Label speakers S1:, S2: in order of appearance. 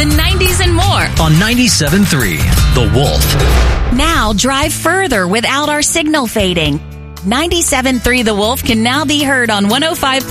S1: the 90s, and more.
S2: On 97.3, The Wolf.
S1: Now drive further without our signal fading. 97.3 The Wolf can now be heard on 105.9